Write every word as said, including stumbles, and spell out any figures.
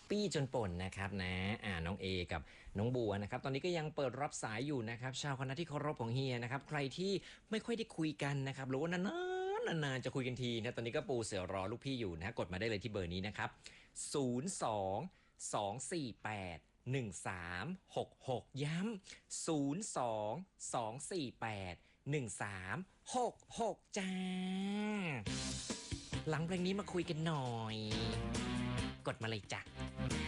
ปี้จนป่นนะครับนะอ่าน้องเอกับน้องบัวนะครับตอนนี้ก็ยังเปิดรับสายอยู่นะครับชาวคณะที่เคารพของเฮียนะครับใครที่ไม่ค่อยได้คุยกันนะครับหรือว่านานๆนานๆจะคุยกันทีนะตอนนี้ก็ปูเสือรอลูกพี่อยู่นะกดมาได้เลยที่เบอร์นี้นะครับศูนย์ สอง สอง สี่ แปด หนึ่ง สาม หก หกย้ำศูนย์ สอง สอง สี่ แปด หนึ่ง สาม หก หกจ้าหลังเพลงนี้มาคุยกันหน่อยกดมาเลยจ้ะ